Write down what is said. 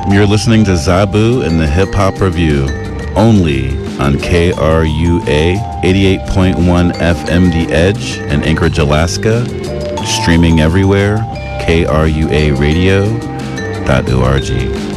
You're listening to Zabu and the Hip Hop Review, only on KRUA 88.1 FM The Edge in Anchorage, Alaska, streaming everywhere, KRUAradio.org.